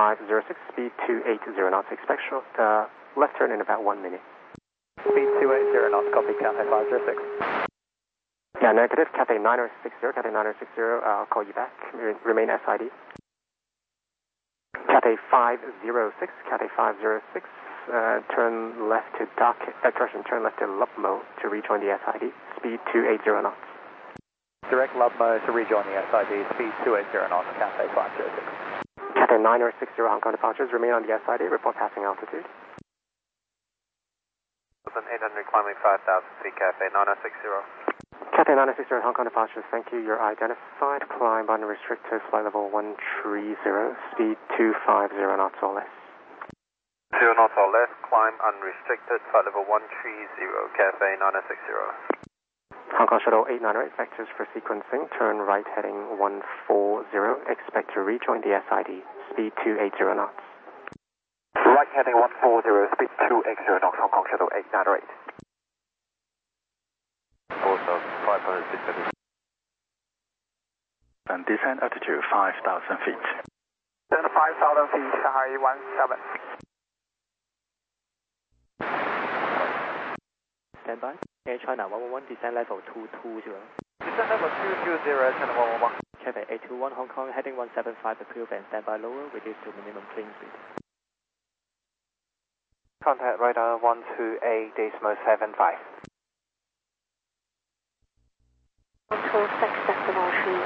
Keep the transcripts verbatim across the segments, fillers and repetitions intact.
five zero six, speed two eight zero knots. Expect short uh, left turn in about one minute. Speed two eight zero knots, copy, Cathay five zero six. Yeah, negative, Cathay nine zero six zero, Cathay nine zero six zero, uh, I'll call you back, remain S I D. Cathay five zero six, Cathay five zero six, uh, turn left to dock, uh, correction, turn left to Lubmo to rejoin the S I D, speed two eight zero knots. Direct Lubmo to rejoin the S I D, speed two eight zero knots, Cathay five zero six. Cathay nine zero six zero, Hong Kong departures, remain on the S I D, report passing altitude. eight hundred climbing five thousand feet, Cathay nine zero six zero. Cathay nine zero six zero, Hong Kong departures, thank you. You're identified, climb unrestricted, flight level one three zero, speed two five zero knots or less. Zero knots or less, climb unrestricted, flight level one three zero, Cathay nine zero six zero. Hong Kong Shuttle eight nine eight, vectors for sequencing, turn right heading one four zero, expect to rejoin the S I D, speed two eight zero knots. Right heading one four zero, speed two eight zero knots, Hong Kong Shuttle eight nine eight. Also five hundred feet. And descend altitude five thousand feet. Then five thousand feet, Shanghai one seven. Stand by. Air China one one one, descend level two two zero. Descend level two two zero, China one one one. Cathay eight two one, Hong Kong, heading one seven five, approve and stand by lower, reduce to minimum plane speed. Contact radar one two eight decimal seven five. one two six decimal three.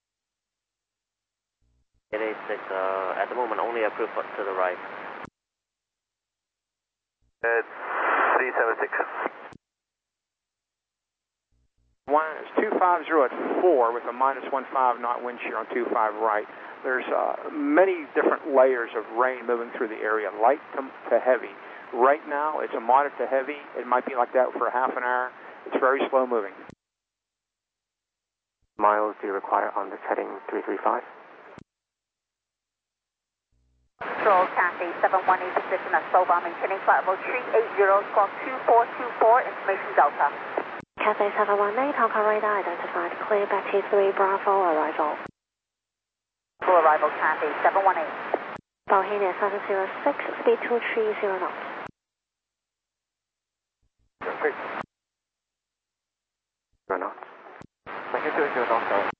eight eight six, uh, at the moment only approved to the right. It's three seven six. One, it's two five zero at four with a minus one five knot wind shear on two five right. There's uh, many different layers of rain moving through the area, light to, to heavy. Right now, it's a moderate to heavy. It might be like that for a half an hour. It's very slow moving. Miles do you require on this heading three three five? Control Cathay seven one eight, position at Soba, maintaining flight level three eight zero, squawk two four two four, information Delta. Cathay seven one eight, Hong Kong radar identified, clear back T three Bravo arrival. Full arrival Cathay seven one eight. Bohemia seven zero six, speed two three zero knots. Zero knots. Thank you, two zero knots.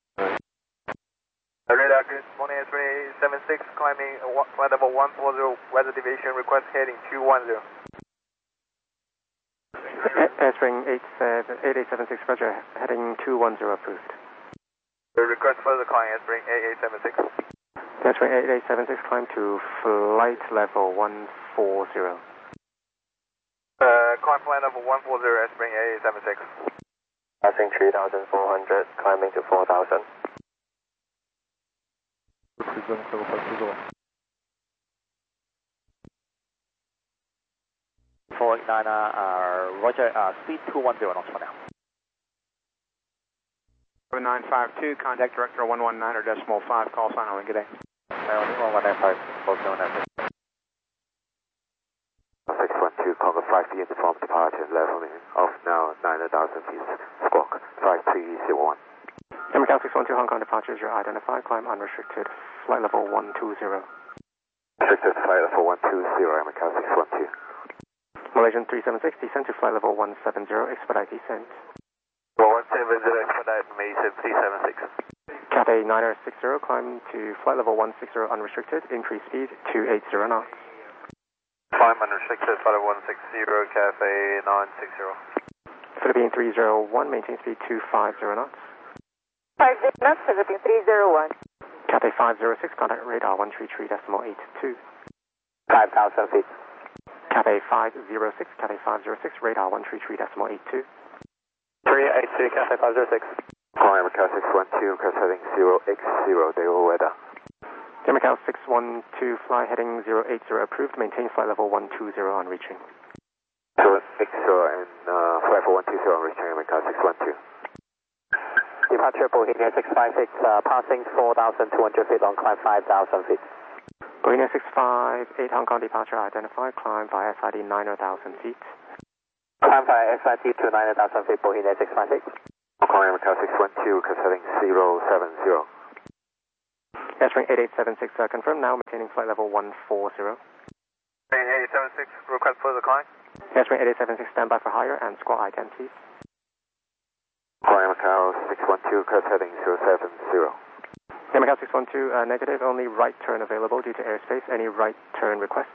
Radar, good morning, S three seven six, climbing uh, flight level one four zero, weather deviation, request heading two one zero. Answering eight eight seven six, Roger, heading two one zero approved. Request further climb, answering eight eight seven six. Answering eight eight seven six, climb to flight level one four zero. Uh, climb flight level one four zero, answering eight eight seven six. Passing three thousand four hundred, climbing to four thousand. four eight nine, uh, Roger, uh, speed two one zero knots for now. seven nine five two, contact director one one nine or decimal five, call sign on, good day. one one nine five, call sign on. six one two, cover five uniform departure, leveling off now, nine thousand feet, squawk five three zero one. Macau six one two, Hong Kong departures, you're identified, climb unrestricted, flight level one two zero. Restricted flight level one two zero, Macau six one two. Malaysian three seven six, descend to flight level one seven zero, expedite descent. one seven zero, expedite Malaysian three seven six. Cathay nine zero six zero, climb to flight level one six zero unrestricted, increase speed two eight zero knots. Climb unrestricted, flight level one six zero, Cathay nine six zero. Philippine three zero one, maintain speed two five zero knots. five zero knots, Philippine three zero one. Cathay five zero six, contact radar one three three decimal eight two. five thousand feet. Cathay five zero six, Cathay five zero six, radar one three three decimal eight two. three eight two, Cathay five zero six. Climb Macau six one two, request heading zero X zero, daily weather. Macau six one two, fly heading zero eight zero approved, maintain flight level one two zero on reaching. zero X zero and uh, flight level one two zero on reaching Macau six one two. Departure Bohemia six five six, uh, passing four thousand two hundred feet on climb five thousand feet. Bohemia six five eight, Hong Kong departure identified, climb via S I D nine thousand feet. Climb via S I D to nine thousand feet, Bohemia six five six. Hong Kong Macau six one two, request heading zero seven zero. Airstream eight eight seven six, uh, confirm now, maintaining flight level one four zero. eight eight seven six, request for the climb. Airstream eight eight seven six, standby for higher, and squawk I ten, please. Climb Macau six one two, crest heading zero seven zero. Air Macau six one two, uh, negative, only right turn available due to airspace. Any right turn request?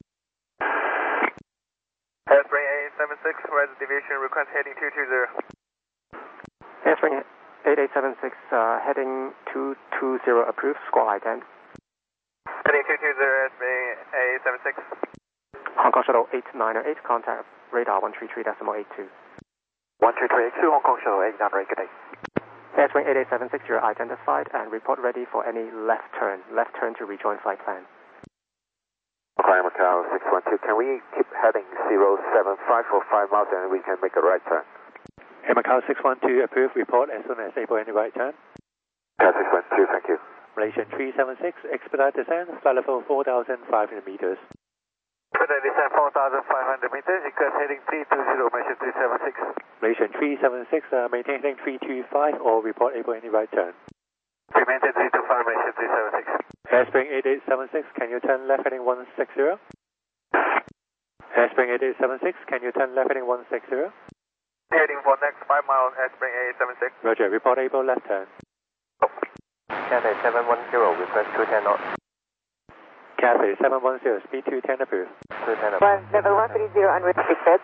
Airstream eight eight seven six, rise deviation, request heading two two zero. Airstream eight eight seven six, uh, heading two two zero approved, squawk I ten. Heading two two zero, Airstream eight eight seven six. Hong Kong Shuttle eight nine eight, contact radar one three three point eight two. one three three eight two, Hong Kong Shuttle eight nine eight, good day. Airstream eight eight seven six, you're identified and report ready for any left turn. Left turn to rejoin flight plan. Climb Macau six one two, can we keep heading zero seven five for five miles and we can make a right turn? Air Macau six one two, approved, report as soon as able, any right turn. Macau six one two, thank you. Malaysian three seven six, expedite descent, flight level four thousand five hundred meters. Expedite descent four thousand five hundred meters, request heading three two zero, Malaysian three seven six. Malaysian three seven six, uh, maintain heading three two five or report able, any right turn. Maintain three two five, Malaysian three seven six. Airspring eight eight seven six, can you turn left heading one six zero? Airspring eight eight seven six, can you turn left heading one six zero? Heading for next five miles, Airspring eight eight seven six. Roger, report able, left turn. Cathay seven one zero, request two ten knots. Cathay seven one zero, speed two ten approved. two ten knots. One, level one three zero, unrestricted.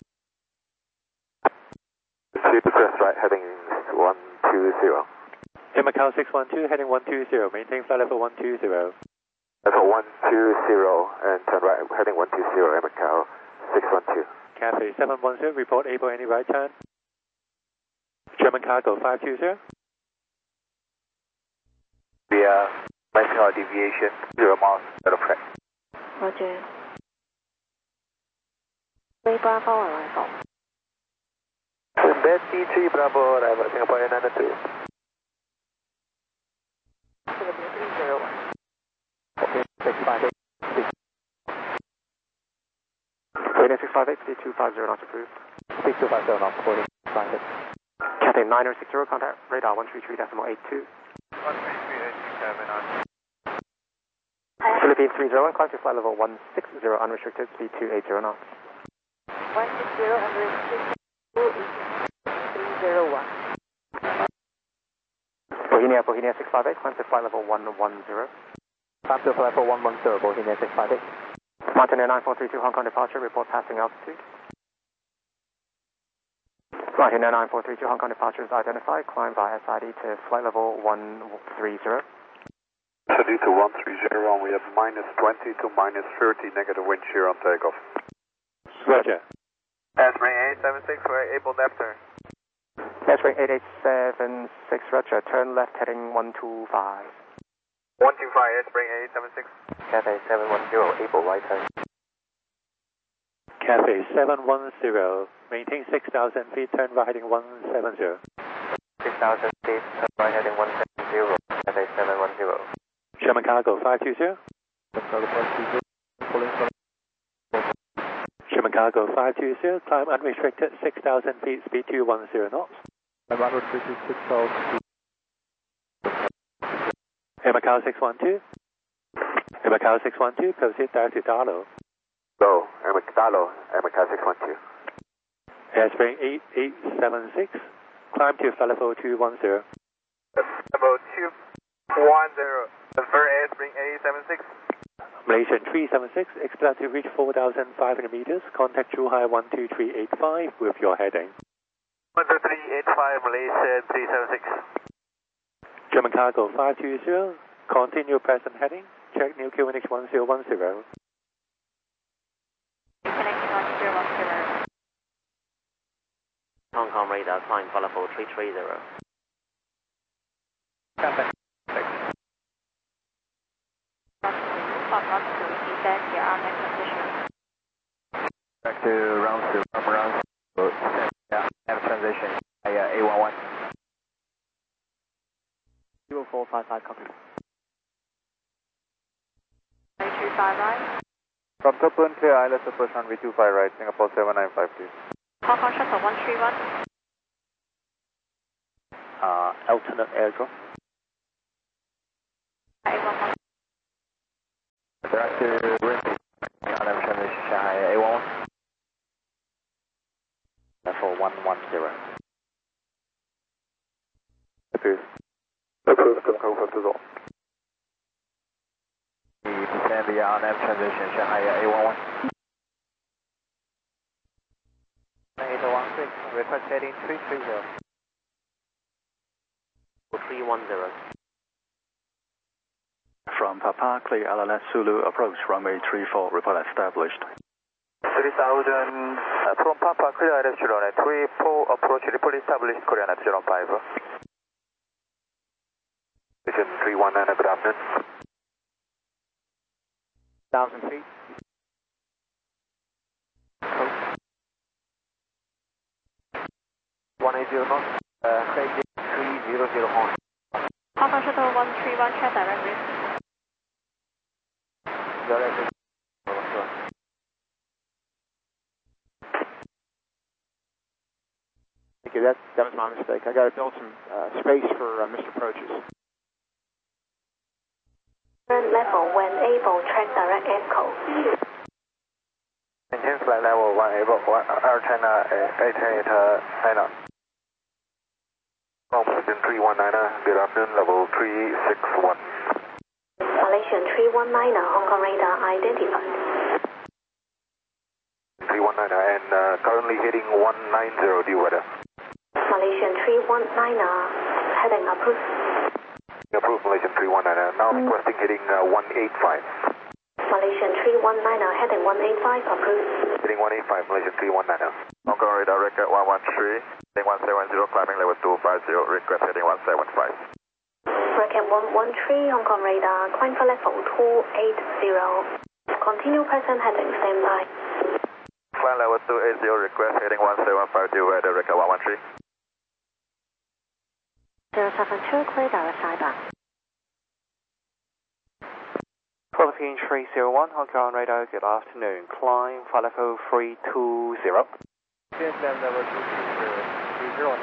Speed crest right, heading one two zero. Air Macau six one two, heading one two zero, maintain flight level one two zero. Level one two zero, and turn right, heading one two zero, Air Macau six one two. Cathay seven one zero, report able, any right turn. German cargo five two zero. Via bicycle deviation, zero miles, out of track. Roger. three Bravo arrival. Betty three Bravo arrival, Singapore Air nine two. three zero one. Okay, six five eight. Waiting six five eight, speed two five zero, not approved. Speed two five zero, not forty, five eight. Cathay nine zero six zero, contact radar one three three point eight two. one three three eight seven nine. Philippines three zero one, climb to flight level one six zero, unrestricted, speed two eight zero knots. one six zero, unrestricted, two eight three zero one. Bohemia, Bohemia six five eight, climb to flight level one one zero. Climb to flight level one one zero, Bohemia six five eight. Mountain nine four three two, Hong Kong departure, report passing altitude. Mountain nine four three two, Hong Kong departure is identified, climb via S I D to flight level one three zero. S I D to one three zero, and we have minus twenty to minus thirty negative wind shear on takeoff. Roger. Airspring eight eight seven six, we're able left turn. Airspring eight eight seven six, Roger, turn left heading one two five. one two five, Airspring eight eight seven six. Cathay seven one zero, able right turn. Cathay seven one zero, maintain six thousand feet, turn right heading one seven zero. six thousand feet, turn right heading one seven zero, Cathay seven one zero. German cargo five two zero. German cargo five two zero, climb unrestricted six thousand feet, speed two one zero knots. Air Macau six one two. Air Macau six one two, proceed direct to Darlow. Go, Air Macau, Air Macau six one two. Airspring eight eight seven six, climb to flight level two one zero. Level two one zero, confirm Airspring eight eight seven six. Malaysian three seven six, expect to reach four thousand five hundred meters, contact Zhuhai one two three eight five with your heading. one two three eight five, Malaysian three seven six. German cargo five two zero, continue present heading, check new Q N H one zero one zero. Connecting one zero one zero. Hong Kong radar, climb flight level three three zero. Stop not to descend here on next position. Back to round two, from round two. Yeah, have transition. Yeah, A one one. zero four five five, copy. three two five right. From top one clear, I L S approach runway two five right, Singapore seven nine five two. Hong Kong Shuttle one three one. Uh, alternate airdrop. Direct to Rinky, on M transition Shanghai A one one. Level one one zero. Approved. Approved, Go fifty zone. Descend via on M transition Shanghai A one one. eight one six, request heading three three zero. three one zero. From Papa, clear L L S Zulu approach, runway three four, report established. three thousand, uh, from Papa, clear L L S Zulu, runway three four, approach, report established, Korean at zero five. Vision three one nine, good afternoon. one thousand feet. one eighty knots, uh, three zero zero on. Papa Shuttle one three one, check directly. Directly. Thank you, that, that was my mistake. I got to build some uh, space for uh, Mister Approaches. Current level when able, track direct echo. Maintain flight level one able, one, Air China eight eight nine. Vision three one nine, good afternoon, level three six one. Malaysian three one nine, Hong Kong radar identified. three one nine and uh, currently heading one nine zero due weather. Malaysian three one nine, heading approved. Approved Malaysian three one nine, now requesting heading uh, one eight five. Malaysian three one nine, heading one eight five, approved. Heading one eight five, Malaysian three one nine. Hong Kong radar record one one three, heading one seven zero, climbing level two five zero, request heading one seven five. Record one one three, Hong Kong radar, climb for level two eight zero. Continue present heading, stand by. Climb level two eight zero, request heading one seven five zero, weather record one one three. zero seven two, clear direct sidebar. Philippine three zero one, Hong Kong radar, good afternoon. Climb flight level three two zero. Descend level two zero. three zero.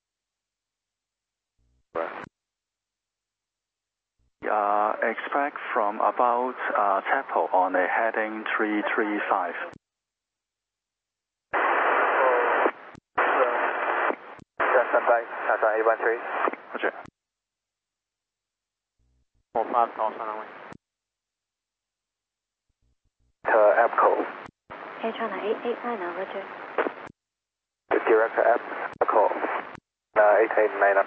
Uh, expect from about uh, Temple on a heading three three five. Stand by, Tata eight one three. Roger. four five, call sign on way. To APCO. Air China eight eight nine, roger. Direct to APCO. Uh, eight eight nine.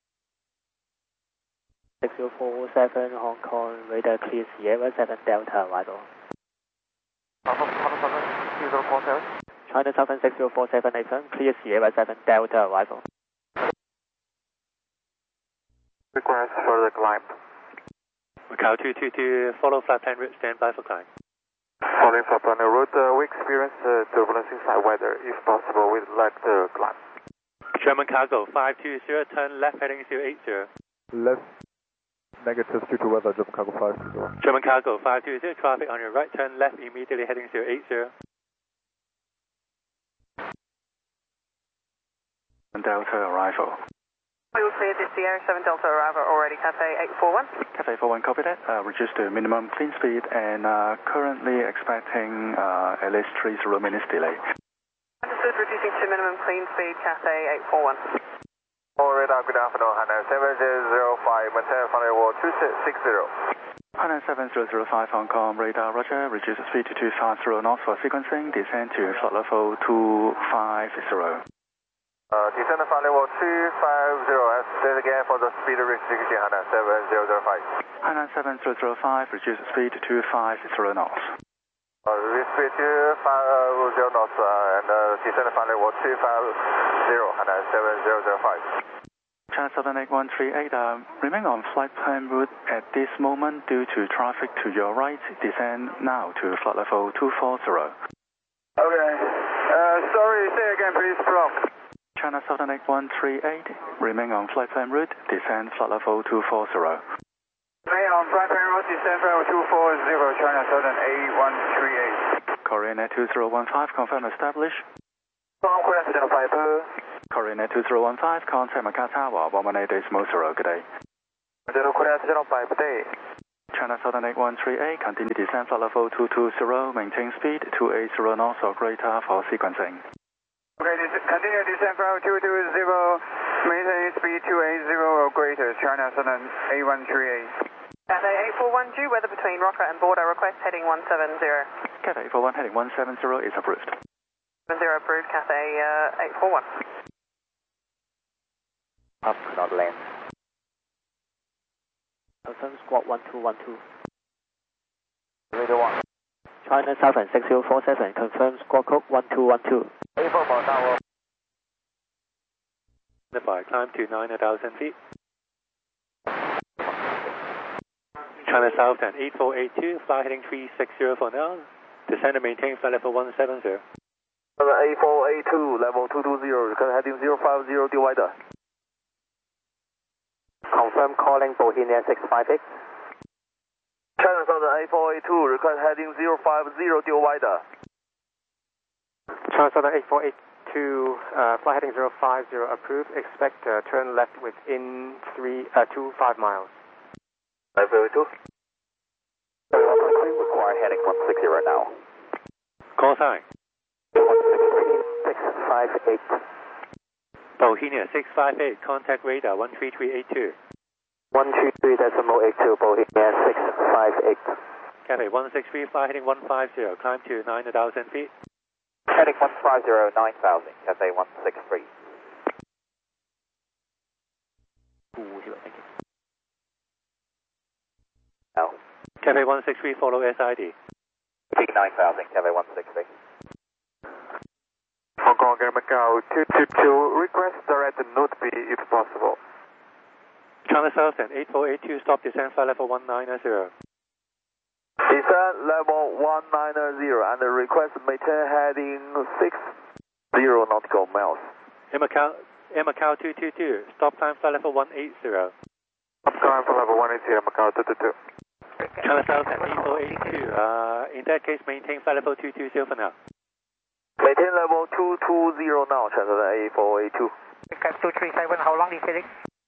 six zero four seven, Hong Kong radar clear Sierra seven Delta arrival. China Southern six zero four seven eight seven, clear Sierra seven Delta arrival. Request for the climb. Macau two two two, follow flight plan route, stand by for climb. Following flight plan route, uh, we experience uh, turbulence inside weather. If possible, we'd like to climb. German cargo five two zero, turn left heading zero eight zero. Left. Negative due to weather, German cargo five two zero. German cargo five two zero, traffic on your right, turn left immediately heading zero eight zero. Delta arrival. We will clear the Sierra seven Delta arrival already, Cafe eight four one. Cafe four one, copy that. Uh, reduce the minimum clean speed and uh, currently expecting uh, at least three zero minutes delay. Understood, reducing to minimum clean speed, Cafe eight four one. All radar, good afternoon, Hana seven zero five, maintain final level two six zero. Hana seven zero zero five, Hong Kong radar, roger, reduce the speed to two five zero knots for sequencing, descend to flight level two five zero. Uh, descend to flight level two five zero, and say it again for the speed restriction, Hana seven zero zero five. Hana seven zero zero five, reduce the speed to two five zero knots. Uh, speed two five zero knots, uh, and uh, descend to flight level two five zero, Hana seven zero zero five. China Southern eight one three eight, uh, remain on flight plan route at this moment due to traffic to your right. Descend now to flight level two four zero. Okay. Uh, sorry, say again please, from. China Southern eight one three eight, remain on flight plan route, descend flight level two four zero. Remain on flight plan route, descend flight level two four zero, China Southern eight one three eight. Korean Air two zero one five, confirm established. Korean Air two zero one five, contact Macau Tower, one one eight decimal zero, good day. Korean Air two zero one five, good day. China Southern eight one three eight, continue descent flight level two two zero, maintain speed two eight zero knots or greater for sequencing. Okay, continue descent flight two two zero, maintain speed two eight zero or greater, China Southern eight one three eight. Cathay eight four one two, weather between Rocker and Border, request heading one seven zero. Cathay eight four one heading one seven zero is approved. seven zero approved, Cathay uh, eight four one. Up, not land. Confirm squawk one two one two. Radio one. China Southern six zero four seven, confirm squawk code one two one two. eight four one tower. By climb to nine thousand feet. China Southern eight four eight two, fly heading three six zero for now. Descend and maintain flight level one seven zero. eight four eight two, level two two zero, heading zero five zero divider. Confirm calling Bohemia six five eight. China Southern eight four eight two, request heading zero five zero divider. China Southern eight four eight two, uh, fly heading zero five zero approved. Expect uh, turn left within three, uh, two five miles. eight four eight two. Require heading one six zero now. Call sign. six five eight. Bohemia six five eight, contact radar one three three eight two. one two three decimal eight two, Bohemia six five eight. Cathay one six three, fly heading one five zero, climb to nine thousand feet. Heading one five zero, nine thousand, Cathay one six three. No. Cathay one six three, follow S I D. nine thousand, Cathay one six three. Hong Kong Air Macau two two two, request direct Note B if possible. China Southern eight four eight two, stop descent flight level one nine zero. Descent level one nine zero and request maintain heading six zero nautical miles. Air Macau, Air Macau two two two, stop time flight level one eight zero. Stop time for level one eight zero, Macau two two two. China Southern eight four eight two, uh, in that case maintain flight level two two zero for now. Maintain level two two zero now, China Southern eight four eight two. two three seven, how long is heading?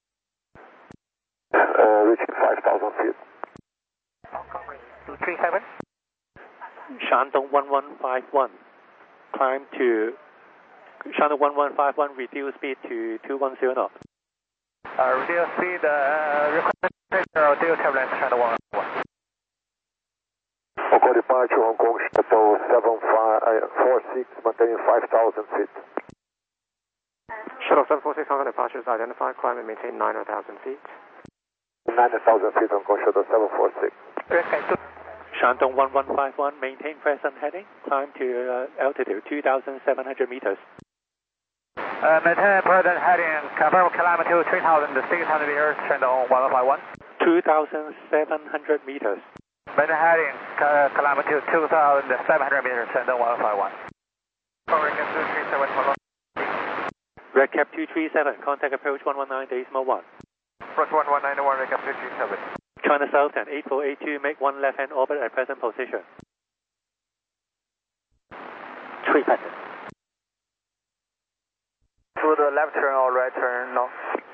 Uh, reaching five thousand feet. two three seven. Shandong one one five one, climb to Shandong one one five one, reduce speed to two one zero knots. Uh, reduce speed, uh, request zero turbulence, Shandong one one. Hong Kong departure, Hong Kong Shuttle seven five four six, maintaining five thousand feet. Shuttle seven four six, Hong Kong departure is identified, climb and maintain nine thousand feet. nine thousand feet, Hong Kong Shuttle seven four six. Shandong one one five one, maintain present heading, climb to uh, altitude two thousand seven hundred meters. Uh, maintain present heading, confirm kilometer three thousand six hundred meters, Shandong one one five one. two thousand seven hundred meters. Maintain heading, uh, kilometer two thousand seven hundred meters, Shandong one one five one. Recap two three seven, Recap two three seven, contact approach one one nine decimal one. Approach one one nine one, recap two three seven. China Southern eight four eight two, make one left hand orbit at present position. Three passengers. To the left turn or right turn, no.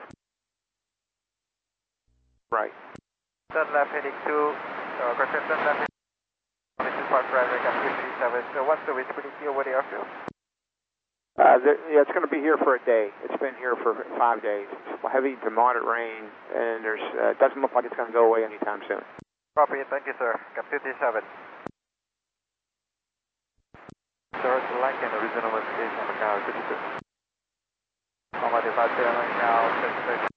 Right. Turn left heading two, uh, correction, turn left heading two, this is part right, recap two three seven. So what's the visibility over the airfield? Uh, the, yeah, it's going to be here for a day. It's been here for five days. It's heavy to moderate rain, and there's uh, it doesn't look like it's going to go away anytime soon. Copy, thank you, sir. Cap fifty-seven. Sir, select an original investigation on Macau fifty-two. Comma departure Macau fifty-two.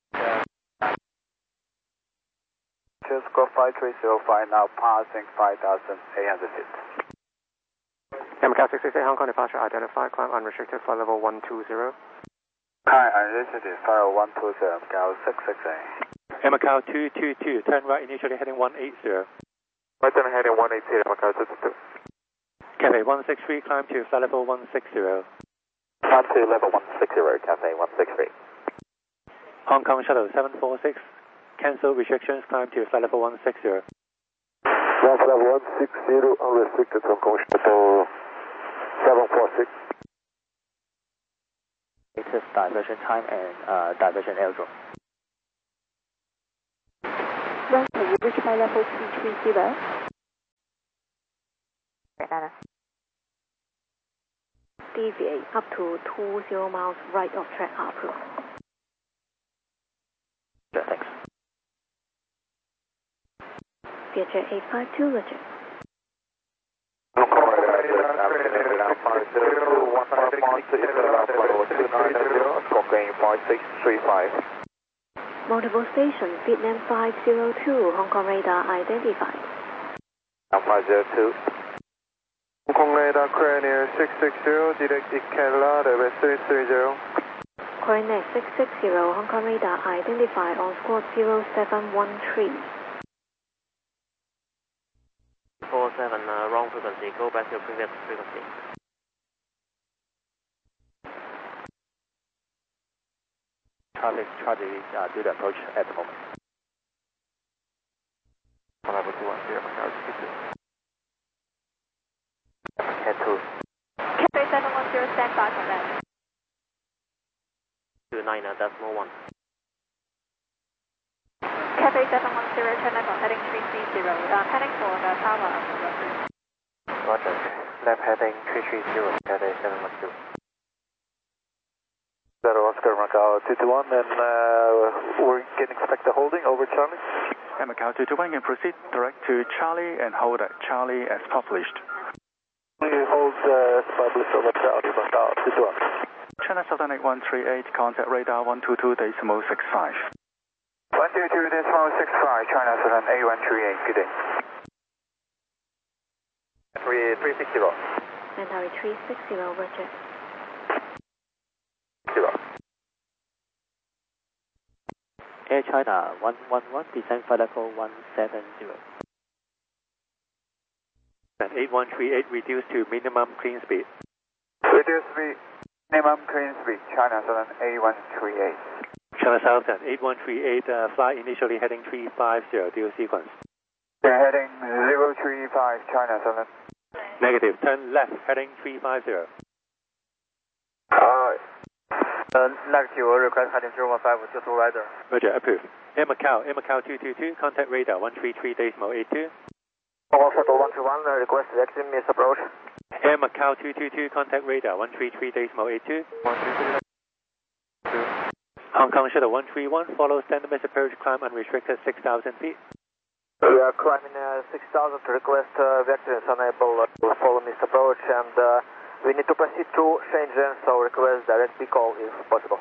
Score five three zero five, now passing five thousand eight hundred feet. Air Macau six six eight, Hong Kong departure identified, climb unrestricted flight level one two zero. Hi, unrestricted flight one two zero, Macau six six eight. Air Macau two two two, turn right initially heading one eight zero. Right turn heading one eight zero, Macau two two two. Cathay one six three, climb to flight level one six zero. Climb to level one six zero, Cathay one six three. Hong Kong Shuttle seven four six, cancel restrictions, climb to flight level one six zero. One level one six zero, unrestricted Hong Kong Shuttle seven four six. Latest diversion time and uh, diversion airdrome. Express, have you reached my level three three zero? Nana. Deviate up to two zero miles right of track approach. Yeah, thanks. Vietjet eight five two, Roger. Multiple station, Vietnam five zero two, Hong Kong radar identified. five zero two. Hong Kong radar, Coronet six six zero, direct Ikela, level three three zero. Coronet six six zero, Hong Kong radar identified on squad zero seven one three. four seven, uh, wrong frequency, go back to previous frequency. Charlie, Charlie, uh, do the approach at the moment. Level two one zero, Macau six two. Cat two. Cathay seven one zero, stand by for that. two nine, uh, decimal one. Cathay seven one zero, turn left on heading three three zero, uh, heading for the tower of the runway. Roger. Left heading three three zero, Cathay seven one zero. Oscar Macau two two one, and uh, we can expect the holding over Charlie. And Macau two two one can proceed direct to Charlie and hold at Charlie as published. We hold uh, as published over Charlie Macau two two one. China Southern eight one three eight, contact radar one two two decimal six five. one two two decimal six five, China Southern eight one three eight, good day. three six zero. Mentari three six zero, Roger. Air China one one one, descend flight level one seven zero. And eight one three eight reduced to minimum clean speed. Reduce speed, minimum clean speed, China Southern eight one three eight. China Southern eight one three eight, uh, fly initially heading three five zero, dual sequence. They're heading zero three five, China Southern. Negative, turn left, heading three five zero. Uh, uh, negative, request heading zero one five, just rider. Roger, approved. Air Macau, Air Macau two two two, contact radar one three three decimal eight two. Hong Kong Shuttle one two one, request exit miss approach. Air Macau two two two, contact radar one three three decimal eight two. Hong Kong Shuttle one three one, follow standard miss approach, climb unrestricted six thousand feet. We are climbing uh, six thousand, request uh, vector is unable uh, to follow this approach, and uh, we need to proceed to Shenzhen, so request direct recall if possible.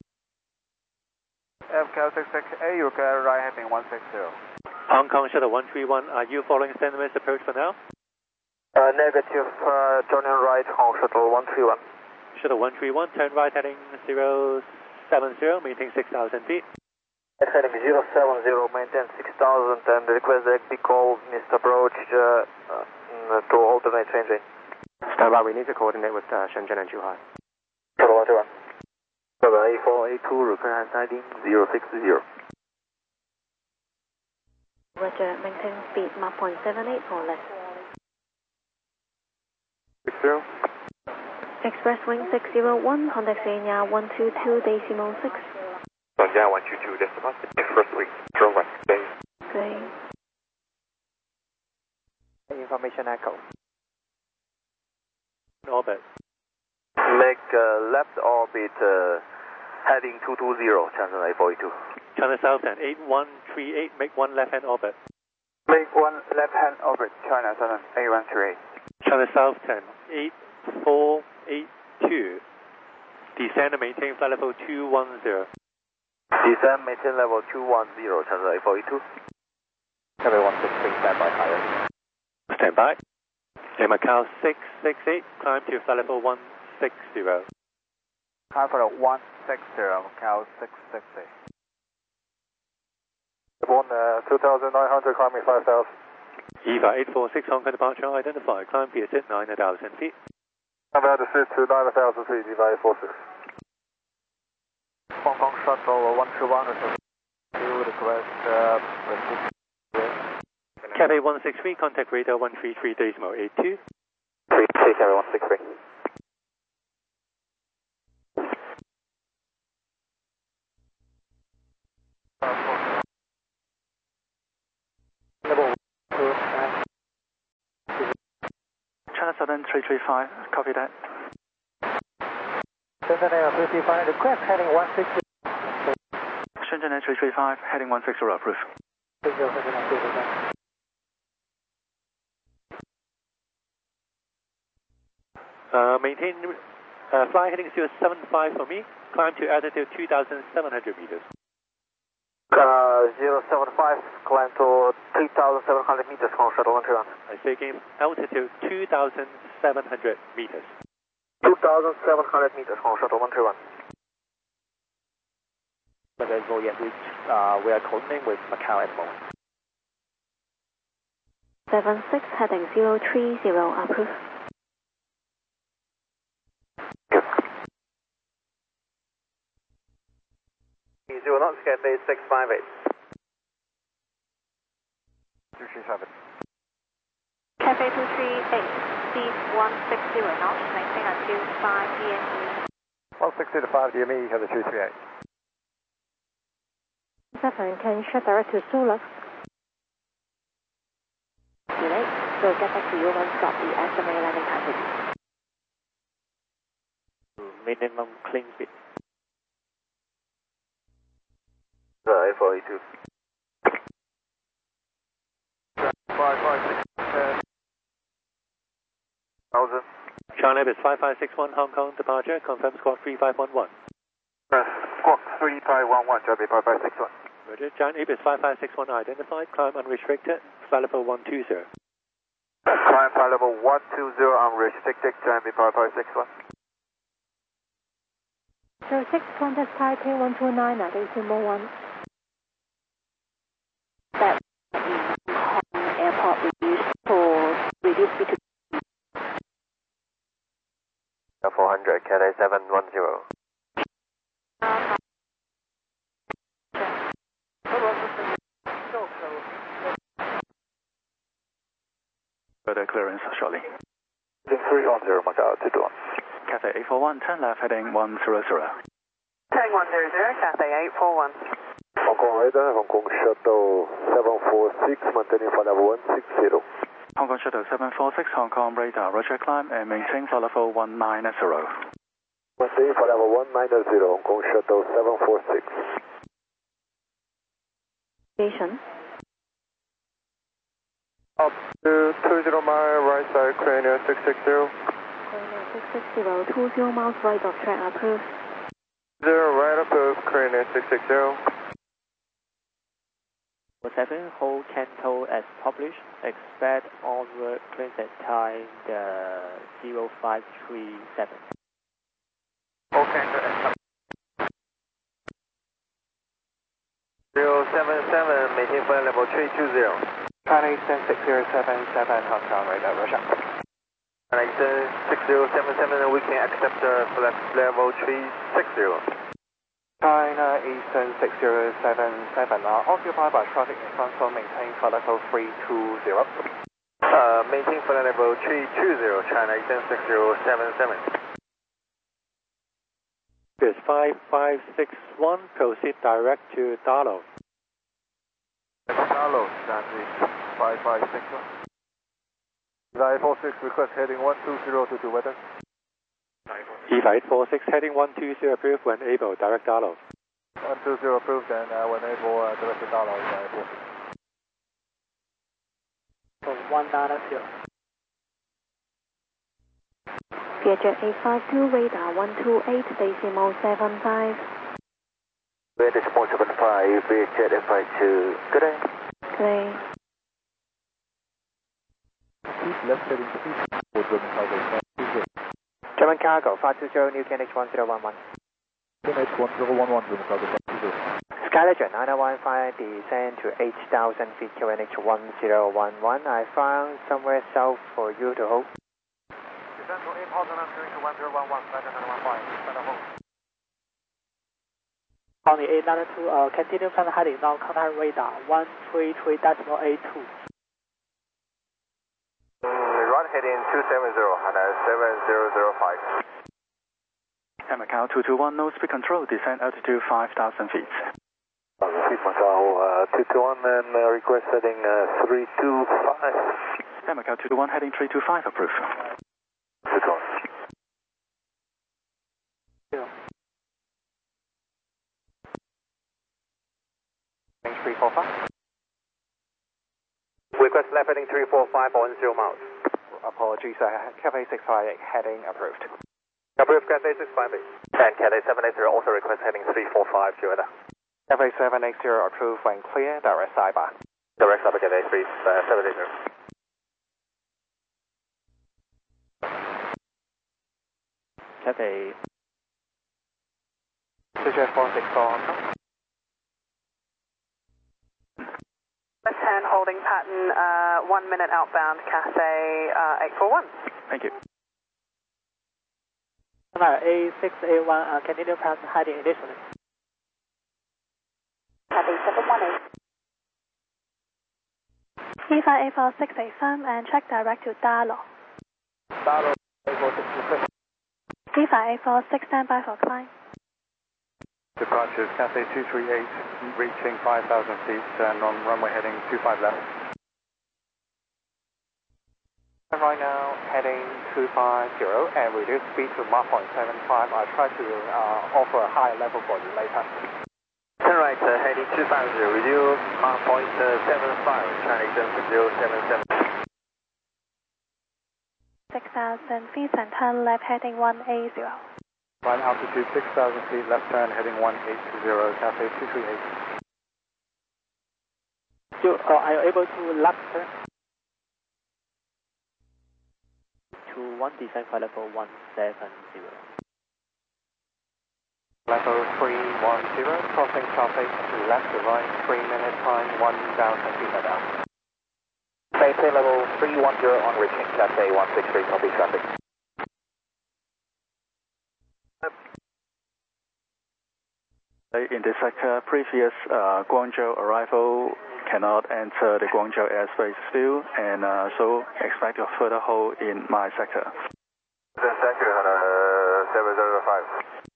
F K six six A, you can right heading one six zero. Hong Kong Shuttle one three one, are you following standard miss approach for now? Uh, negative, uh, turning right, Hong Shuttle one three one. Shuttle one three one, turn right heading zero seven zero, maintain six thousand feet. Heading zero seven zero, maintain six thousand, and request direct recall, missed approach uh, uh, to alternate changing. Stand by, we need to coordinate with uh, Shenzhen and Zhuhai. Shuttle one two one. A four A two, request heading zero six zero. Roger, maintain speed Mach point seven eight or less. six zero. Express wing six zero one, contact Sanya one two two decimal six. Sanya one two two decimal six, first wing, zero one. Great. Information echo. Orbit. Make uh, left orbit uh, heading two two zero, Channel eight four two. China Southern eight one three eight, make one left hand orbit. Make one left hand orbit, China Southern eight one three eight. China Southern eight four eight two, descend and maintain flight level two one zero. Descend, maintain level two one zero, Channel eight four two. Cathay one six three, stand by higher. Stand by. Air Macau six six eight, climb to flight level one six zero. Climb for the one six zero, Macau six six eight. One uh, two thousand nine hundred, climbing five thousand. E V A eight four six, Hong Kong departure identified, climb P S at nine thousand feet. About to sit to nine thousand feet, E V A eight four six. Hong Kong Shuttle one two one, request uh, Cathay one six three, contact radar one three three decimal eight two. three three, Cathay one six three. Southern three three five, copy that. Shenzhen Air three three five, request heading one six zero. Shenzhen Air three three five, heading one six zero, approve. Uh, maintain, uh, fly heading zero seven five for me, climb to altitude two thousand seven hundred meters. Uh, zero seven five, climb to three thousand seven hundred meters from shuttle one three one. I say again, altitude two thousand seven hundred meters. two thousand seven hundred meters from shuttle one three one. But there's no yet reach, uh, we are coordinating with Macau at the moment. seven six heading zero three zero, approve. Zero knots, Cathay six five eight. two three seven. Cathay two three eight, speed one six zero knots, maintain at two five D M E. one six zero five D M E, Heather two three eight. seven, can you shut direct to Solar? Delay, we'll get back to you once got the estimated landing time. Minimum clean speed. Uh, A four A two. five five six ten. Thousand. China is five five six one, Hong Kong departure, confirm squawk three five one one. Uh, squawk three five one one, Charlie five five six one. Roger, Giant Ape is five five six one identified, climb unrestricted, flight level one two zero. Climb flight level one two zero unrestricted, Giant Ape five five six one. So six contact Taipei one two nine at Decimal one. That Hong Kong Airport reduced for reduced speed to four hundred, Cathay seven one zero. Further clearance shortly. three one zero, Macau, two two one. Cathay eight four one, turn left heading one zero zero. Heading one zero zero, Cathay eight four one. Hong Kong radar, Hong Kong shuttle seven four six, maintaining flight level one six zero. Hong Kong shuttle seven four six, Hong Kong radar, roger climb and maintain flight level one nine zero. Maintaining flight level one nine zero, Hong Kong shuttle seven four six. station. Up to two zero mile, right side, Crania six six zero. Crania six six zero, two zero miles right of track, approved. Zero right approved, Crania six six zero. seven, hold Canto as published, expect onward clearance at time uh, zero five three seven. Hold Canto as published. zero seven seven, maintain flight level three two zero. China Eastern six zero seven seven, Hong Kong radar, roger. China Eastern six zero seven seven, we can accept uh, flight level three six zero. China Eastern six zero seven seven, uh, occupied by traffic in front, so maintain flight level three two zero. Uh, maintain flight level three two zero, China Eastern six zero seven seven. Is five five six one, proceed direct to Darlow. Darlow, Stanley five five six one. Nine four six, request heading one two zero to do weather. E eight four six, heading one two zero, approved when able, direct Darlow. one two zero approved, and uh, when able, uh, direct to Darlow, nine four six. From one nine zero. Vietjet eight five two, radar one two eight, decimal seven five. We're decimal seven five, Vietjet eight five two. Good day. Good day. Keep left heading to East, German cargo, five two zero. German cargo, five two zero, New K N H one zero one one. K N H one zero one one, German cargo, five two zero. Skylegend nine oh one five, descend to eight thousand feet, K N H one zero one one. I found somewhere south for you to hold. Descend to eight thousand feet to one zero one one, Skylegend nine one five, better hold. On the eight nine two, uh, continue climb heading now, contact radar one three three decimal eight two. Run heading two seven zero, and seven zero zero five. Air Macau two two one, no speed control, descend altitude five thousand feet. Speed Macau uh, two two one, and uh, request heading uh, three two five. Air Macau two two one, heading three two five, approved. heading three four five one zero miles. Apologies, uh, Cathay six five eight heading approved. Approved, Cathay six five eight. And Cathay seven eight zero also request heading three four five zero. Cathay seven eight zero approved when clear, direct sidebar. Direct sidebar, Cathay three seven eight zero. Cathay C J four six four Hong Kong. Left hand holding pattern, uh, one minute outbound, Cathay uh, eight four one. Thank you. A six A one, uh, continue pass heading initially. Cathay seven one eight. E five eight four six eight five and check direct to Darlo. Darlo, eight four six six. E five eight four six standby for climb. Departures Cathay two three eight, reaching five thousand feet and on runway heading two five left. And right now heading two five zero and reduce speed to Mach point seven five. I'll try to uh, offer a higher level for you later. Turn right, uh, heading two five zero, reduce Mach point seven five, China extension zero seven seven. six thousand feet and turn left heading one eight zero. Line altitude six thousand feet, left turn heading one eight zero, Cathay two three eight. You, uh, are you able to left turn? To one descent flight level one seven zero. Level three one zero, crossing traffic to left to right, three minute time, one thousand feet down. Maintain level three one zero on reaching Cathay one six three, copy traffic. In this sector, previous uh, Guangzhou arrival cannot enter the Guangzhou airspace still, and uh, so expect a further hold in my sector. Thank you, uh, seven zero five.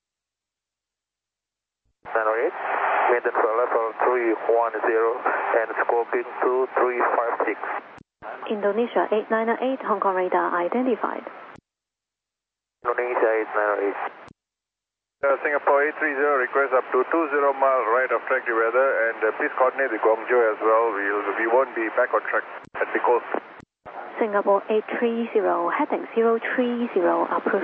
nine oh eight, maintain for level three one zero and Scorpion two three five six. Indonesia eight nine eight, Hong Kong radar identified. Indonesia eight nine eight. Uh, Singapore eight three zero, request up to two zero mile right of track the weather, and uh, please coordinate the Guangzhou as well. We'll, we won't be back on track at the coast. Singapore eight three zero, heading zero three zero, approved.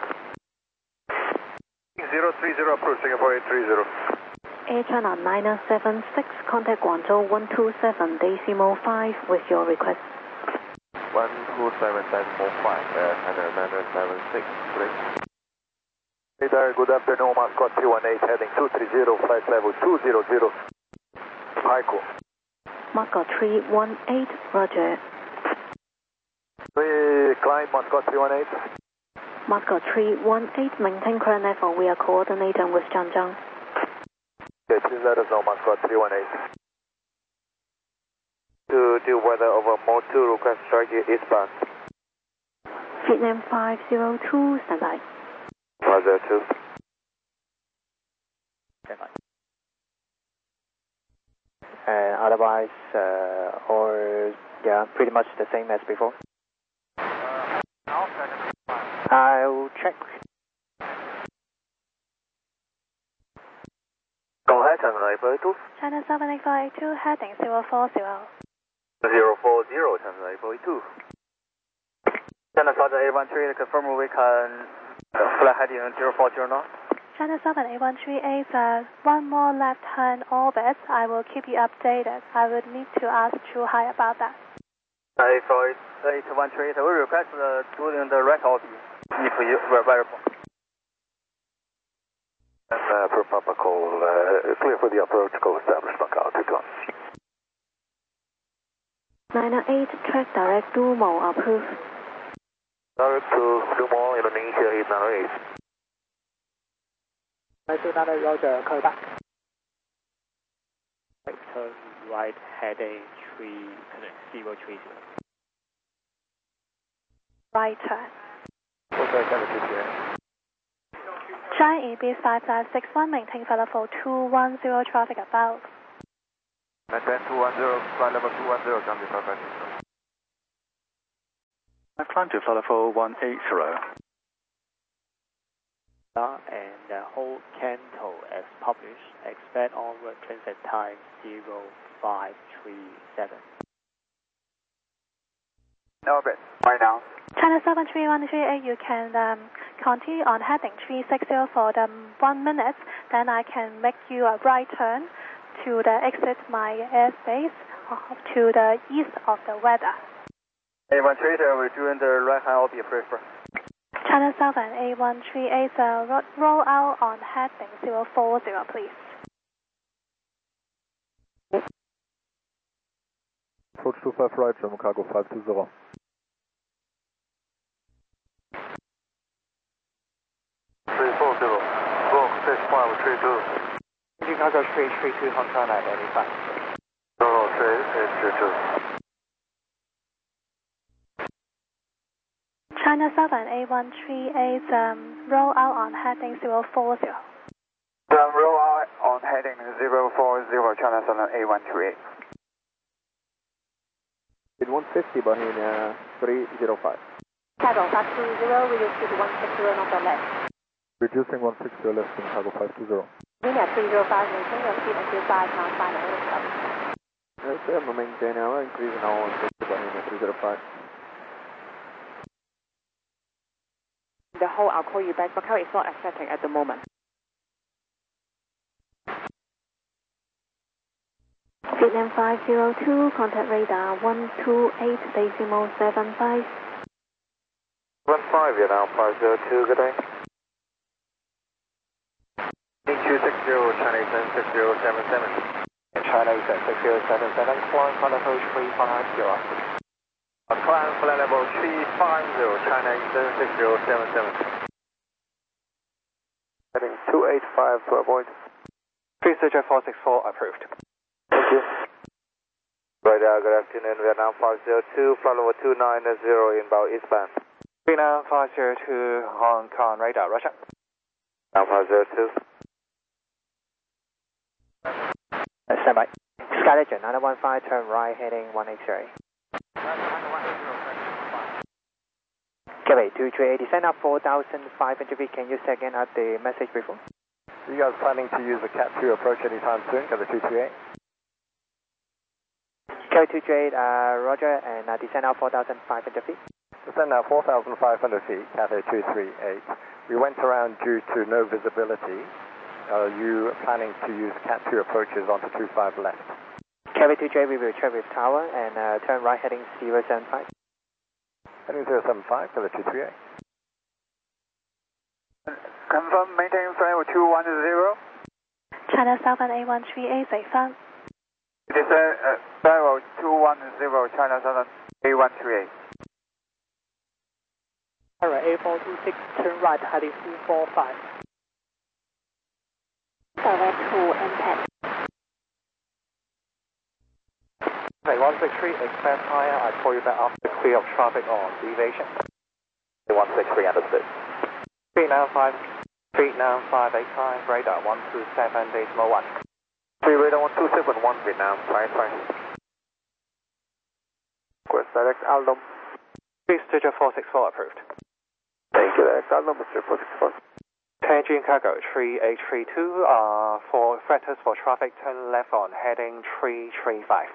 zero three zero approved, Singapore eight three zero. Air China nine seven six, contact Guangzhou one two seven, decimal five with your request. one two seven decimal five, uh, and nine seven six, please. Radar, good afternoon, Moscow three one eight, heading two three zero, flight level two zero zero. Haiku. Moscow three one eight, roger. We climb Moscow three one eight. Moscow three one eight, maintain current level, we are coordinating with Zhangjiang. Okay, please let us know, Moscow three one eight. To do weather over mode two, request strike eastbound. Vietnam five zero two, standby. Roger two. And otherwise, uh, or yeah, pretty much the same as before. Uh, I'll check. Go ahead, China eight two. China seven eight four eight two, heading zero four zero. zero four zero, China eight four eight two. China Sergeant eight one three, confirm we can uh, fly heading zero four zero now. China seven eight one three eight, uh, one more left-hand orbit. I will keep you updated. I would need to ask Chu Hai about that. eight four eight one three eight, we request uh, doing the right orbit if you were available. And uh, per Papa call, uh, clear for the approach, call established, knockout, two one. nine oh eight, track direct Dumo, approved. Direct to Dumo, Indonesia eight nine eight. nine two nine eight, roger, call back. Right turn right heading three zero three zero. Right turn. Okay, seven here. Giant E B five five six one, maintain flight level two one zero, traffic above. Maintain two one zero, flight level two one zero, can be perfect. I climb to flight level one eight zero. Uh, and uh, hold Canto as published. Expect onward transit time zero five three seven. Orbit. Right now. China seven three one three eight, you can um, continue on heading three sixty for the one minute, then I can make you a right turn to the exit my airspace uh, to the east of the weather. A one three eight, we're doing the right hand orbit prefer. China seven A one three eight, uh, ro roll out on heading zero four zero, please. Approach two five right, German cargo five two zero. three four zero, Book six five three two. Engine cargo three three two, Hong Kong nine eighty-five. zero three eight two two. China seven A one three eight, um, roll out on heading zero four zero. Then roll out on heading zero four zero, China seven A one three eight. In one fifty, Bohemia three zero five. Cargo five two zero, we will shoot one six zero on the left. Reducing one six zero left in cargo five two zero. Bohemia three zero five, maintain your speed until five nine five nine. Yes, sir, I'm maintaining our increase now on Bohemia three zero five. The whole, I'll call you back. Macau is not accepting at the moment. Vietnam five zero two, contact radar one two eight decimal seven five. one five, Vietnam five zero two, good day. two six zero, China eight six zero seven seven. China eight six zero seven seven, flying flight level three five zero. Climb flight level three five zero, China eight six zero seven seven. Heading two eight five to avoid. three zero four six four approved. Thank you. Right, uh, good afternoon, Vietnam five zero two, flight level two nine zero, inbound eastbound. Vietnam five zero two, Hong Kong radar, Roger. Vietnam five zero two. Uh, stand by. Sky Legend nine one five, turn right, heading one eight zero. Gateway two three eight, descend up four thousand five hundred feet. Can you say again at the message before? Are you guys planning to use a Cat two approach anytime soon, Gateway two three eight? Gateway two three eight, uh, Roger, and uh, descend out four thousand five hundred feet. Descend now four thousand five hundred feet, Cathay two three eight. We went around due to no visibility. Are you planning to use Cat two approaches onto two five left? Gateway two three eight, we will check with tower and uh, turn right heading zero seven five. Heading zero seven five, Gateway two three eight. Confirm, maintain flight level two one zero. China seven A one three eight, 北方. Descend uh, flight level two one zero, China seven A one three eight. Alright, A four two six, turn right heading two four five. Direct to impact. Okay, one six three, expect higher. I call you back after clear of traffic on deviation. one six three, understood. three nine five, three nine five eight five, radar one two seven decimal one. three radar one two seven one, Vietnam, five five. Request direct Aldom. three zero four six four approved. Thank you, direct Aldom, three four six four. Tianjin cargo three eight three two, uh, for factors for traffic, turn left on heading three three five.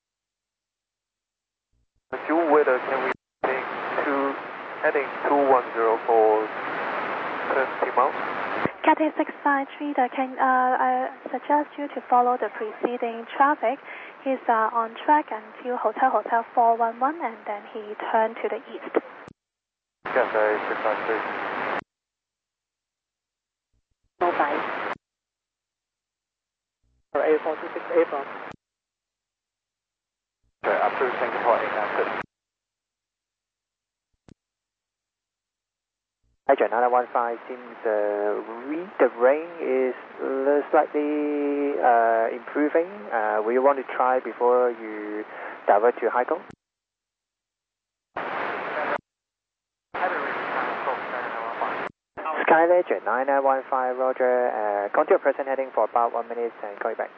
Due weather, can we take two, heading two one zero for twenty miles? Cathay six five three, the can, uh, I suggest you to follow the preceding traffic. He's uh, on track until Hotel Hotel four one one and then he turned to the east. Cathay six five three. No bye. A four two six, A four. Okay, approved Singapore inactive. Agent nine one five seems uh, read the rain is uh, slightly uh, improving. Uh, we want to try before you divert to Haikou. Sky Legend nine one five, Roger. Uh, continue present heading for about one minute and call you back.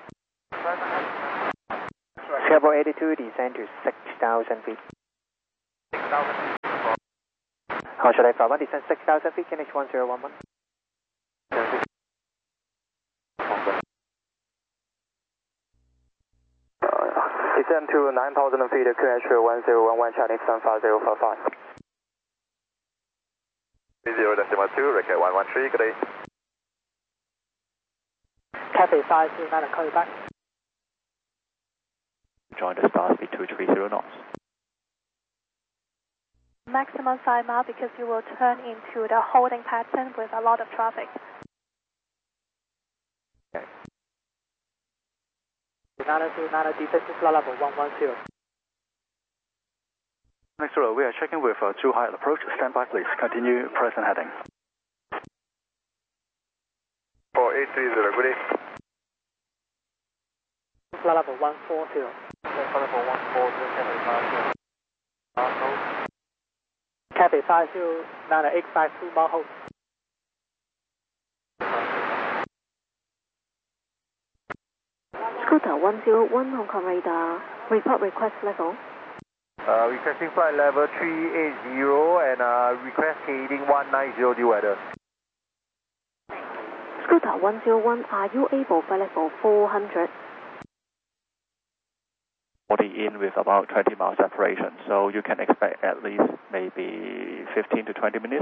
Singapore eighty-two, descend to six thousand feet. six thousand feet. How should I fly? One descend six thousand feet, K N H one zero one one. Descend Descend to nine thousand feet, Q H one zero one one, Chinese seven five zero five five. zero decimal two, Record one one three, good day. Cathay five zero nine, call you back. Join the star speed two three zero knots. Maximum five miles because you will turn into the holding pattern with a lot of traffic. Okay. Nana zero Nana, descend to flight level one one zero. Next row, we are checking with uh, Zhuhai approach. Stand by, please. Continue present heading. four eight three zero, good day. Flight level one four zero. Flight level one four zero, Cathay five zero. Cathay five zero, Nana eight five two, mile hold. Scooter one zero one, Hong Kong radar. Report request level. Uh, requesting flight level three eight zero and uh, request heading one nine zero due weather. Scooter one zero one, are you able for level four hundred? forty in with about twenty miles separation, so you can expect at least maybe fifteen to twenty minutes.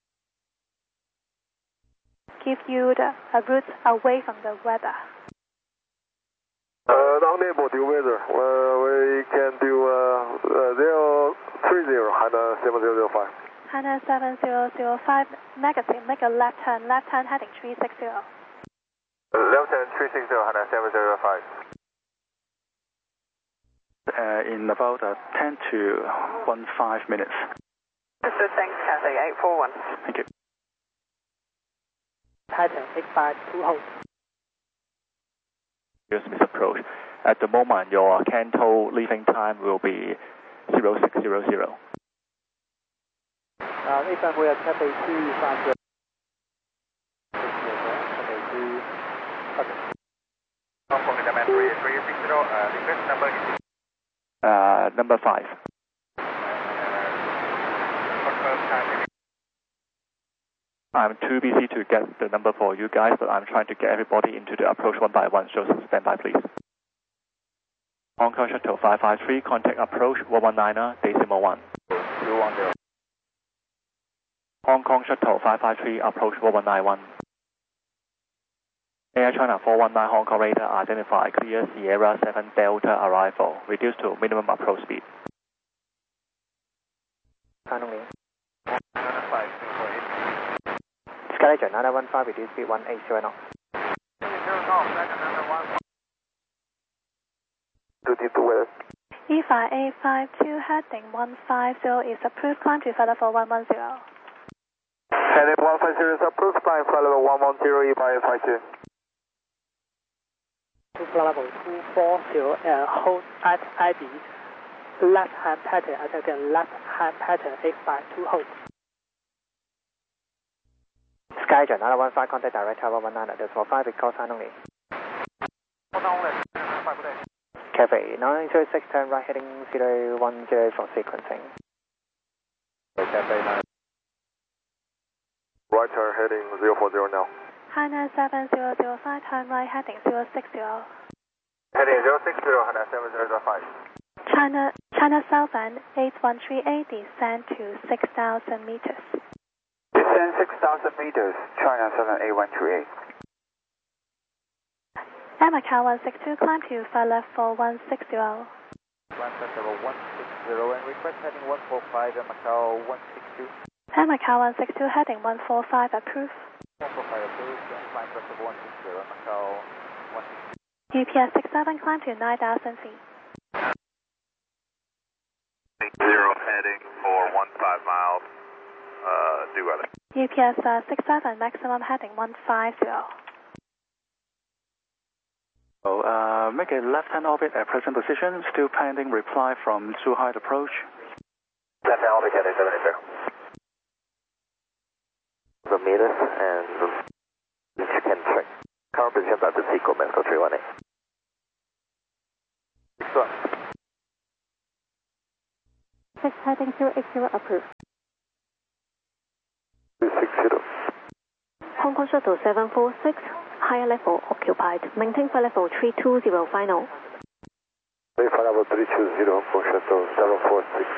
Give you the a route away from the weather. Uh, unable to weather. Uh, we can do uh, uh, zero three zero and uh, seven zero zero five. Hana seven zero zero five, negative, make a left turn, left turn heading three six zero. Uh, left turn three six zero and uh, seven zero zero five. Uh, in about uh, ten to fifteen minutes. This is thanks, Cathay eight four one. Thank you. Titan eight five two hold. Here's Miss Approach. At the moment, your Canto leaving time will be zero six zero zero. Uh, if I'm with Cathay two five zero. Cathay two. Okay. Hong Kong Demand three three six zero, uh, request number is Uh, number five. I'm too busy to get the number for you guys, but I'm trying to get everybody into the approach one by one, so stand by please. Hong Kong Shuttle five five three, contact approach one one niner, decimal one. two one zero. Hong Kong Shuttle five five three, approach one one nine one. Air China four one nine Hong Kong radar, identify clear Sierra seven Delta arrival, reduce to minimum approach speed. Finally. Skyleger nine one five, reduce speed one eight zero knots. E five eight five two, heading one five zero is approved, climb to flight level one one zero. Heading one five zero is approved, climb flight level one one zero, E five eight five two. Flight level two four zero, uh, hold at I D, left hand pattern, I again left hand pattern eight five two, hold. Skyleger nine one five, contact direct one one nine, decimal five, call sign only. Cathay nine zero six, turn right heading zero one zero for sequencing. Right turn heading zero four zero now. Hana seven zero zero five, turn right heading zero six zero. Heading zero six zero and seven zero zero five. China, China Southern eight one three eight, descend to six thousand meters. Descend six thousand meters, China seven eight one three eight. Air Macau one six two, climb to flight level one six zero. Climb flight level one six zero and request heading one four five, Air Macau one six two. Air Macau one six two, heading one four five, approved. one four five approved, and climb flight level one six zero, Air Macau one six two. U P S six seven, climb to nine thousand feet. Zero heading for one five miles, uh, due weather. U P S uh, six seven, maximum heading one five zero. So, uh, make a left-hand orbit at present position, still pending reply from Zhuhai approach. Left-hand orbit at seven eight zero. The meters and you can check. Current position at the Sequel Mexico three one eight. six one. Six heading zero eight zero approved. two six zero. Hong Kong Shuttle seven four six, higher level occupied. Maintain flight level three two zero final. Flight level three two zero, Hong Kong Shuttle seven four six.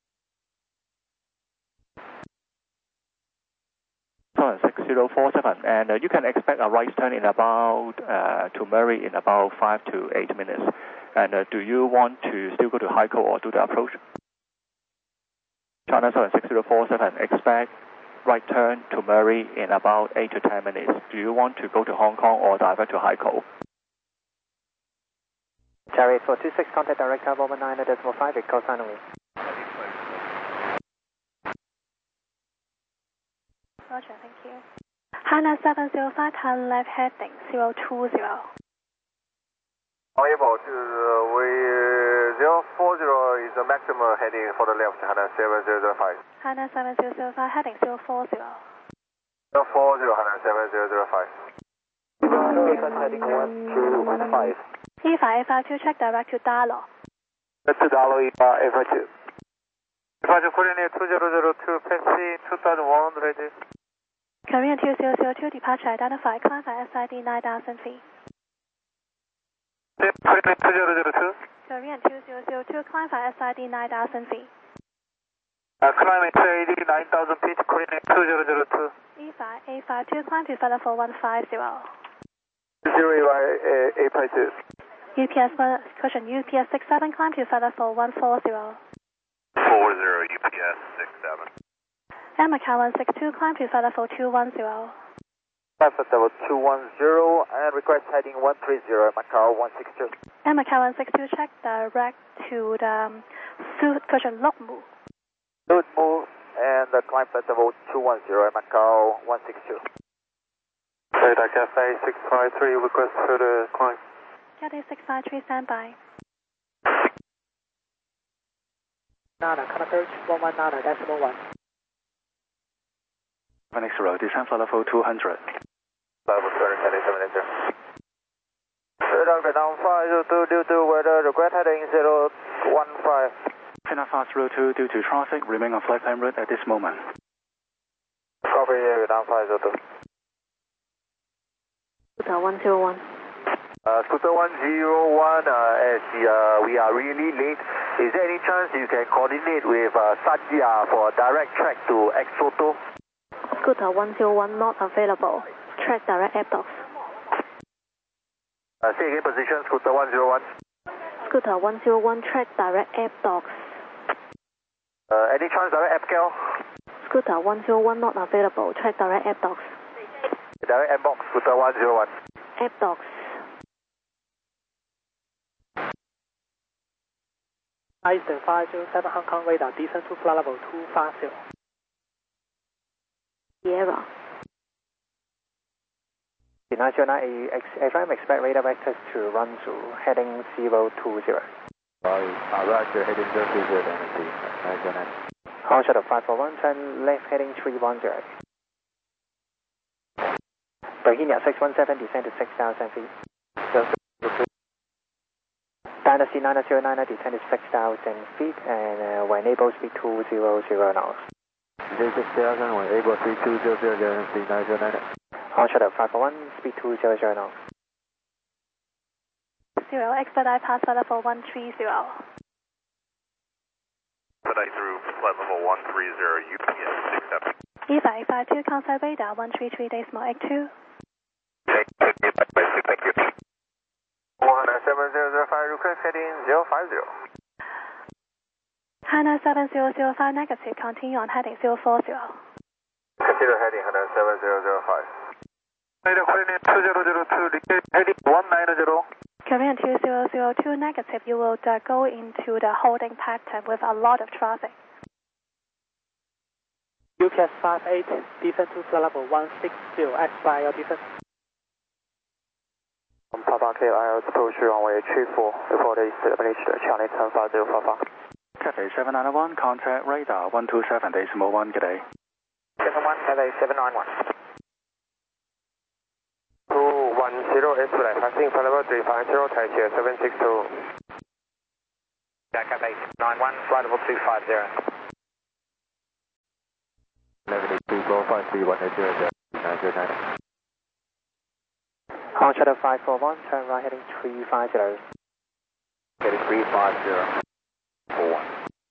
seven six zero four seven, and uh, you can expect a right turn in about uh, to Murray in about five to eight minutes. And uh, do you want to still go to Haikou or do the approach? China seven six zero four seven, expect right turn to Murray in about eight to ten minutes. Do you want to go to Hong Kong or divert to Haikou? Cherry eight four two six, contact direct tower one nine decimal five, call sign away. Roger, thank you. Hana seven zero five, turn left heading zero two zero. Able to, uh, we, zero four zero is the maximum heading for the left, Hana seven zero zero five. Hana seven zero zero five, heading zero four zero. zero four zero, Hana seven zero zero five. Heading one two one five. E five, E five two, check direct to Dalo. That's to Dalo, E five two. Departure coordinate two zero zero two, taxi two thousand one hundred. Korean two zero zero two, departure identified, climb by S I D nine thousand feet. Coordinate two zero zero two. Korean two zero zero two, climb by S I D nine thousand feet. Uh, climb at A D nine thousand feet, coordinate two zero zero two. E five, A five two, climb to Feather four one five zero. Zero A five two. U P S one, cushion U P S six seven, climb to Feather four one four zero. Four zero U P S six seven. And Macau one six two, climb to Feather four two one zero. Feather two one zero and request heading one three zero, Macau one six two. And Macau one six two, check direct to the um, Suit cushion Lokmu. Lokmu and the climb Feather two one zero, Macau one six two. Radar Cafe six five three, request further climb. Cathay six five three, standby. Nana, can approach one one Nana, decimal one. seven X zero, descend for level two hundred. Level two hundred, heading seven eight zero. Radar Vietnam five zero two, due to weather, request heading zero one five. China Fast zero two, due to traffic, remain on flight plan route at this moment. Copy, Vietnam five zero two. Scooter one zero one. Uh, Scooter one zero one, uh, as uh, we are really late, is there any chance you can coordinate with uh, Satya for a direct track to Exoto? Scooter one zero one not available. Track direct app docs. Uh, say again position, Scooter one zero one. Scooter one zero one, track direct app docs. Uh, any chance direct app cal? Scooter one zero one not available. Track direct app docs. Direct app box, Scooter one zero one. App docs. Eastern five zero seven, Hong Kong radar, descend to flight level two five zero. Sierra. nine zero nine, F M, expect radar vectors to run through heading zero two zero. Uh, Roger, heading zero two zero, nine zero nine. Hong Shuttle five four one, turn left heading three one zero. Bohemia six one seven, descend to six thousand feet. Dynasty nine zero nine, descend to six thousand feet, and uh, when able, speed two zero zero knots. six thousand, when able, speed two zero zero, Dynasty nine zero nine. Hong Shuttle five four one, speed two zero zero knots. Zero, expedite pass flight level one three zero. Expedite through flight level one three zero, U P S six seven. E five five two, contact radar one three three decimal eight two. Thank you, thank you. one seven zero zero five, request heading zero five zero. Hana seven zero zero five, negative, continue on heading zero four zero. Consider heading one seven zero zero five. Radar coordinate two zero zero two, heading one nine zero. Korean two zero zero two, negative, you will uh, go into the holding pattern with a lot of traffic. U P S five eight, descend to flight level one six zero, expire your descent. Papa K I L approach runway three four, report established Charlie ten five zero five five. Cathay seven nine one, contact radar one two seven decimal one, good day. seven one, Cathay seven nine one. two one zero, S flight, passing flight level three five zero, Taipei seven six two. Yeah, Cathay nine one, flight level two five zero. eleven eight two, go five three one eight zero zero, nine zero nine. Hong Shuttle five four one, turn right heading three five zero. Heading three five zero four one.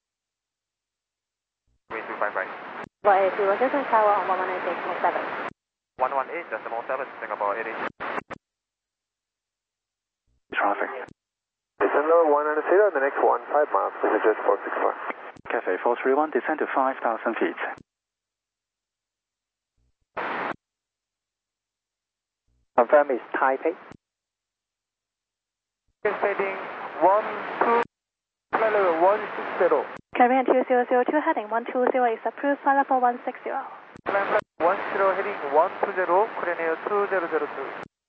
three two five right. Right, we were just in tower on one one eight decimal seven. one one eight decimal seven, Singapore eighty. Traffic. Descend one nine zero, the next one, five miles, this is just four six four. Cafe four three one, descend to five thousand feet. Confirm is Taipei. Heading one two, flight level one six zero. Korean two zero zero two heading one two zero is approved, flight level one six zero. one zero heading one two zero, Korean Air two zero zero two.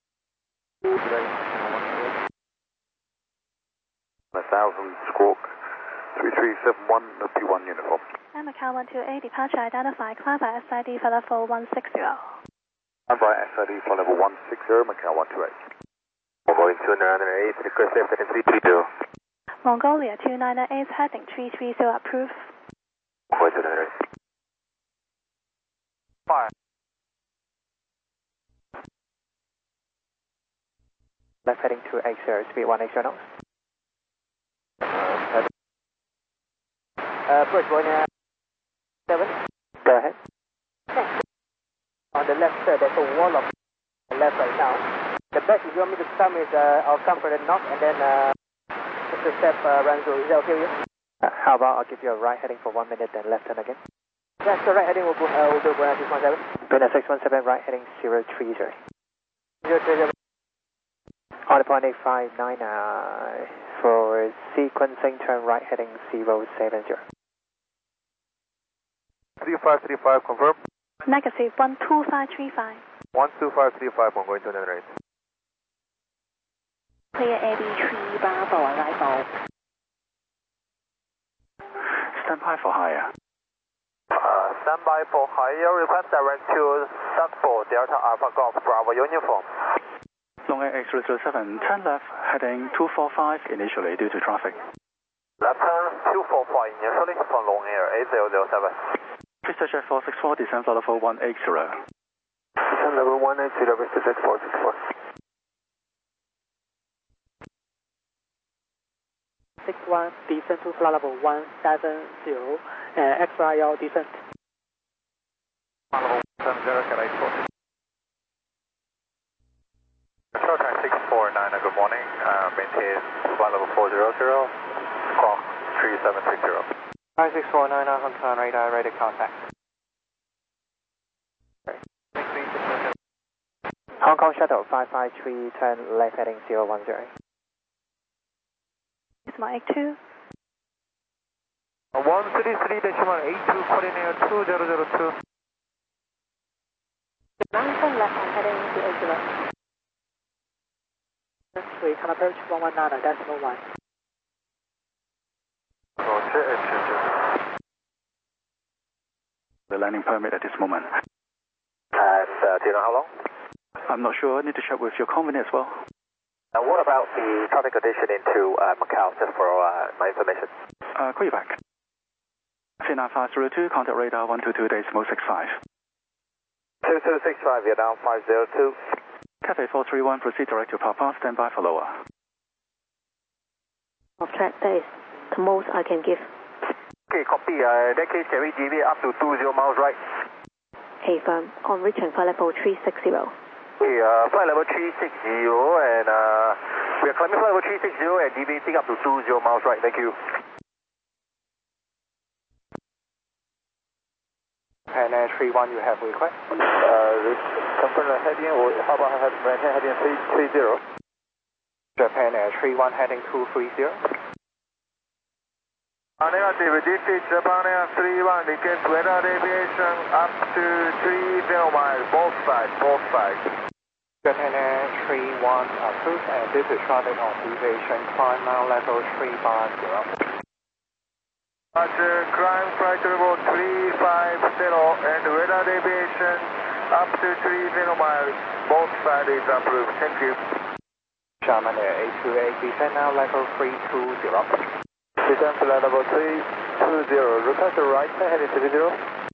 one thousand squawk, three three seven one, P one uniform. And Macau one two eight, departure identified, climb by S I D for level one six zero. I'm by S I D for level one six zero, Macau one two eight. Going two nine eight, request left heading three three zero. Mongolia two nine eight, heading three three zero, approved. Going two nine eight. Fire. Left heading two eight zero, speed one eight zero knots. Uh, Bridge one seven. Go ahead. On the left side, there's a wall of the left right now. The best if you want me to come is uh, I'll come for the knock and then uh, Mister Step uh, runs through. Is that okay with you? Uh, how about I'll give you a right heading for one minute, then left turn again? Yeah, so right heading will go, uh, we'll do Buenos six one seven. Buenos six one seven, right heading zero three zero. zero three zero. On the point eight five nine, uh, for sequencing, turn right heading zero seven zero. three five three five, confirm. Negative one two five three five. one two five three five, I'm going to nine eight. Clear A B three Bravo arrival. Stand by for higher. Uh, stand by for higher, request direct to Southport, Delta Alpha Golf, Bravo uniform. Long Air X zero zero seven, turn left, heading two four five initially due to traffic. Left turn two four five initially from Long Air eight zero zero seven. Vista Jet four six four, descend for level one eight zero. Descend level one eight zero, Vista Jet four six four. six one, descend to flight level one seven zero, uh, X I L descent. Level one seven zero, can I four? Short time six four nine, good morning. Uh, maintain flight level four zero zero, clock three seven six zero. five six four nine, on turn radar, ready contact. Hong Kong Shuttle five five three, turn left heading zero one zero. It's my eight two. one three three decimal eight two, Korean Air two zero zero two. nine turn left and heading to eight zero. We can approach one one nine decimal one. The landing permit at this moment. And uh, do you know how long? I'm not sure. I need to check with your company as well. And what about the traffic condition into uh, Macau, just for uh, my information? Uh, call you back. Vietnam five zero two, contact radar one two two decimal six five. two two six five, Vietnam five zero two. Cafe four three one, proceed direct to Papa, stand by for lower. Of track, that is the most I can give. Okay, copy. Uh, in that case, can we deviate up to two zero miles right? Hey, firm, on reaching flight level three six zero. Okay, uh, flight level three six zero, and uh, we are climbing flight level three six zero and deviating up to two zero miles right. Thank you. And uh, three one, you have request? Uh, confirm the heading, or how about maintain heading three three zero? Japan Air three one heading two three zero. Uh, negative, this is Japan Air three one, request weather deviation up to three zero miles, both sides, both sides. Japan Air three one approved, and this is traffic on deviation, climb now level three five zero. Roger, climb flight level three five zero, and weather deviation up to three zero miles, both sides is approved, thank you. Sharman Air eight two eight, descend now level three two zero. Descend to level three two zero, request right, heading three zero.